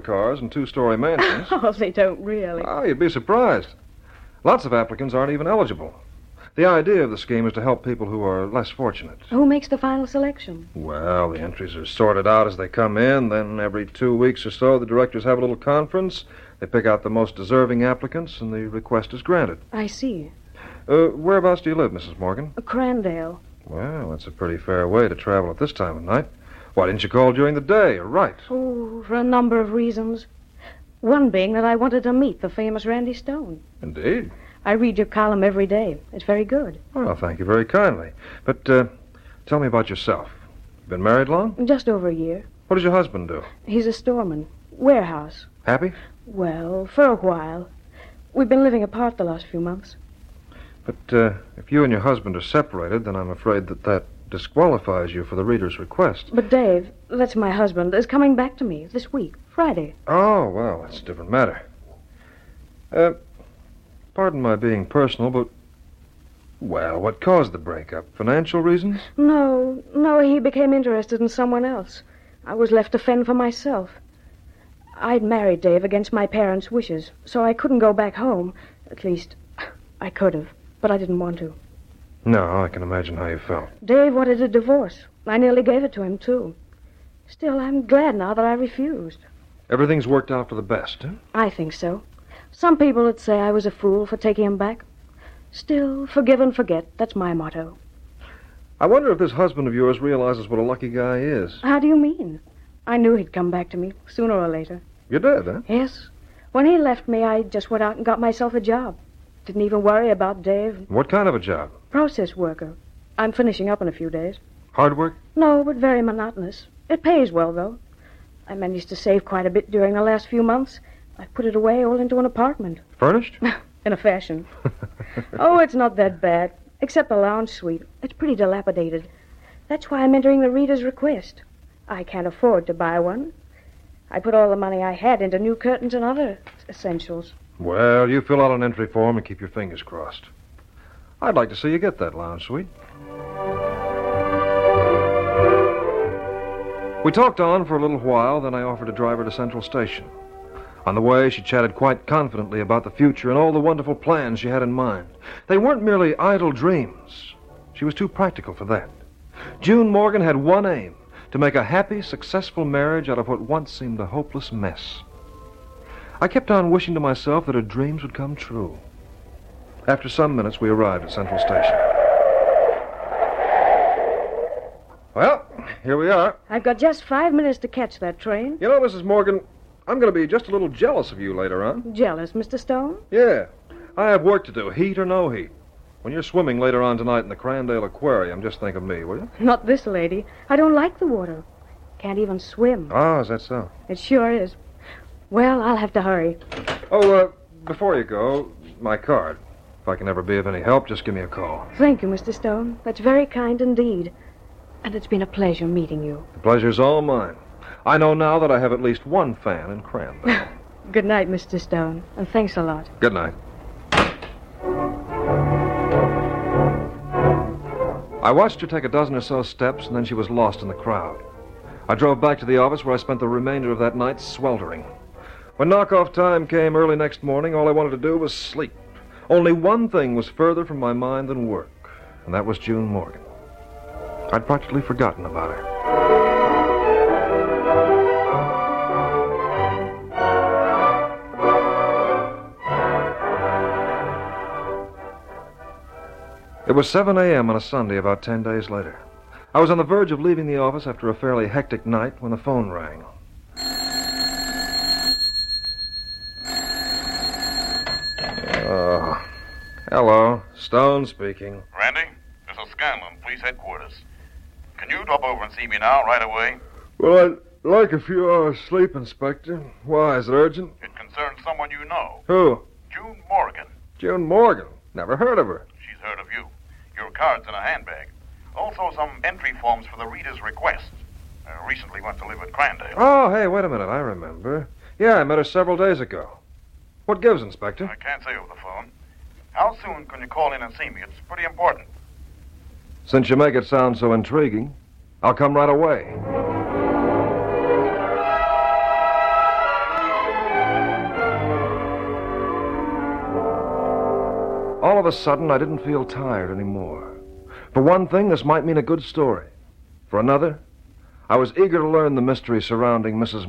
cars and two-story mansions. Oh, they don't really. Oh, you'd be surprised. Lots of applicants aren't even eligible. The idea of the scheme is to help people who are less fortunate. Who makes the final selection? Well, the entries are sorted out as they come in. Then every 2 weeks or so, the directors have a little conference. They pick out the most deserving applicants, and the request is granted. I see. Whereabouts do you live, Mrs. Morgan? Crandale. Well, that's a pretty fair way to travel at this time of night. Why didn't you call during the day or write? Oh, for a number of reasons. One being that I wanted to meet the famous Randy Stone. Indeed. I read your column every day. It's very good. Well, thank you very kindly. But tell me about yourself. Been married long? Just over a year. What does your husband do? He's a storeman. Warehouse. Happy? Well, for a while. We've been living apart the last few months. But if you and your husband are separated, then I'm afraid that disqualifies you for the reader's request. But Dave, that's my husband, is coming back to me this week, Friday. Oh, well, that's a different matter. Pardon my being personal, but... Well, what caused the breakup? Financial reasons? No, he became interested in someone else. I was left to fend for myself. I'd married Dave against my parents' wishes, so I couldn't go back home. At least, I could have, but I didn't want to. No, I can imagine how you felt. Dave wanted a divorce. I nearly gave it to him, too. Still, I'm glad now that I refused. Everything's worked out for the best, huh? I think so. Some people would say I was a fool for taking him back. Still, forgive and forget. That's my motto. I wonder if this husband of yours realizes what a lucky guy he is. How do you mean? I knew he'd come back to me, sooner or later. You did, huh? Yes. When he left me, I just went out and got myself a job. Didn't even worry about Dave. What kind of a job? Process worker. I'm finishing up in a few days. Hard work? No, but very monotonous. It pays well, though. I managed to save quite a bit during the last few months. I put it away all into an apartment. Furnished? In a fashion. Oh, it's not that bad, except the lounge suite. It's pretty dilapidated. That's why I'm entering the reader's request. I can't afford to buy one. I put all the money I had into new curtains and other essentials. Well, you fill out an entry form and keep your fingers crossed. I'd like to see you get that lounge suite. We talked on for a little while, then I offered to drive her to Central Station. On the way, she chatted quite confidently about the future and all the wonderful plans she had in mind. They weren't merely idle dreams. She was too practical for that. June Morgan had one aim, to make a happy, successful marriage out of what once seemed a hopeless mess. I kept on wishing to myself that her dreams would come true. After some minutes, we arrived at Central Station. Well, here we are. I've got just 5 minutes to catch that train. You know, Mrs. Morgan, I'm going to be just a little jealous of you later on. Jealous, Mr. Stone? Yeah. I have work to do, heat or no heat. When you're swimming later on tonight in the Crandale Aquarium, just think of me, will you? Not this lady. I don't like the water. Can't even swim. Oh, is that so? It sure is. Well, I'll have to hurry. Oh, before you go, my card. If I can ever be of any help, just give me a call. Thank you, Mr. Stone. That's very kind indeed. And it's been a pleasure meeting you. The pleasure's all mine. I know now that I have at least one fan in Crandale. Good night, Mr. Stone, and thanks a lot. Good night. I watched her take a dozen or so steps, and then she was lost in the crowd. I drove back to the office where I spent the remainder of that night sweltering. When knock-off time came early next morning, all I wanted to do was sleep. Only one thing was further from my mind than work, and that was June Morgan. I'd practically forgotten about her. It was 7 a.m. on a Sunday about 10 days later. I was on the verge of leaving the office after a fairly hectic night when the phone rang. Hello, Stone speaking. Randy, this is Scanlon, police headquarters. Can you drop over and see me now, right away? Well, I'd like a few hours sleep, Inspector. Why, is it urgent? It concerns someone you know. Who? June Morgan. June Morgan. Never heard of her. She's heard of you. Your card's in a handbag. Also some entry forms for the reader's request. Recently went to live at Crandale. Oh, hey, wait a minute. I remember. Yeah, I met her several days ago. What gives, Inspector? I can't say over the phone. How soon can you call in and see me? It's pretty important. Since you make it sound so intriguing, I'll come right away. All of a sudden, I didn't feel tired anymore. For one thing, this might mean a good story. For another, I was eager to learn the mystery surrounding Mrs.